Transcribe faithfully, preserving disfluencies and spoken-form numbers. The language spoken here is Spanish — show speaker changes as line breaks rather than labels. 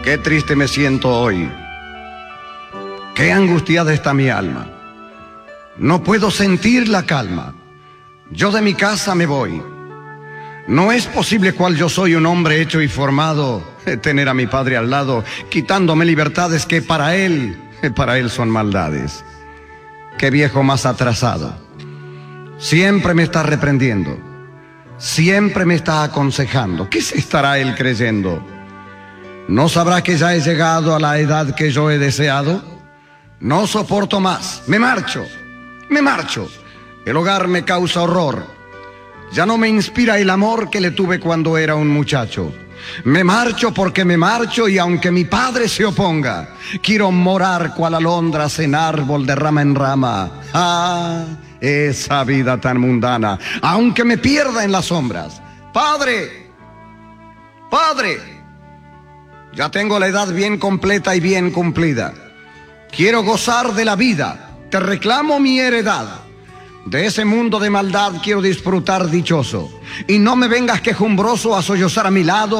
Qué triste me siento hoy. Qué angustiada está mi alma. No puedo sentir la calma. Yo de mi casa me voy. No es posible, cual yo soy un hombre hecho y formado, tener a mi padre al lado, quitándome libertades que para él, para él son maldades. Qué viejo más atrasado. Siempre me está reprendiendo. Siempre me está aconsejando. ¿Qué se estará él creyendo? ¿No sabrá que ya he llegado a la edad que yo he deseado? No soporto más. Me marcho. Me marcho. El hogar me causa horror. Ya no me inspira el amor que le tuve cuando era un muchacho. Me marcho porque me marcho, y aunque mi padre se oponga, quiero morar cual alondras en árbol de rama en rama. Ah, esa vida tan mundana, aunque me pierda en las sombras. Padre, padre, ya tengo la edad bien completa y bien cumplida. Quiero gozar de la vida, te reclamo mi heredad. De ese mundo de maldad quiero disfrutar dichoso, y no me vengas quejumbroso a sollozar a mi lado